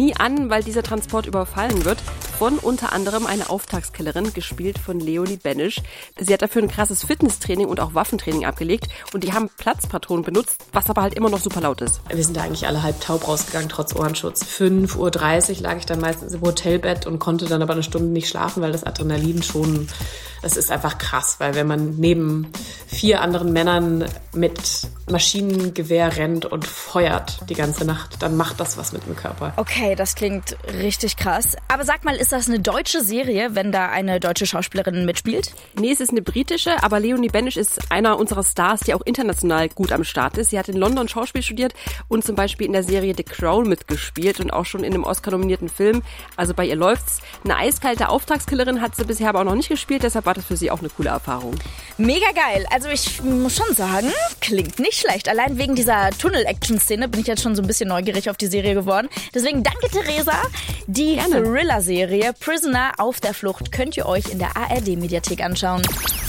nie an, weil dieser Transport überfallen wird von unter anderem einer Auftragskillerin, gespielt von Leonie Benisch. Sie hat dafür ein krasses Fitnesstraining und auch Waffentraining abgelegt und die haben Platzpatronen benutzt, was aber halt immer noch super laut ist. Wir sind da eigentlich alle halb taub rausgegangen, trotz Ohrenschutz. 5:30 Uhr lag ich dann meistens im Hotelbett und konnte dann aber eine Stunde nicht schlafen, weil das Adrenalin schon, das ist einfach krass, weil wenn man neben 4 anderen Männern mit Maschinengewehr rennt und feuert die ganze Nacht, dann macht das was mit dem Körper. Okay, das klingt richtig krass. Aber sag mal, ist das eine deutsche Serie, wenn da eine deutsche Schauspielerin mitspielt? Nee, es ist eine britische, aber Leonie Benisch ist einer unserer Stars, die auch international gut am Start ist. Sie hat in London Schauspiel studiert und zum Beispiel in der Serie The Crown mitgespielt und auch schon in einem Oscar-nominierten Film. Also bei ihr läuft's. Eine eiskalte Auftragskillerin hat sie bisher aber auch noch nicht gespielt, deshalb war das für sie auch eine coole Erfahrung. Mega geil. Also ich muss schon sagen, klingt nicht schlecht. Allein wegen dieser Tunnel-Action-Szene bin ich jetzt schon so ein bisschen neugierig auf die Serie geworden. Deswegen danke, Theresa. Die Thriller-Serie Prisoner auf der Flucht könnt ihr euch in der ARD-Mediathek anschauen.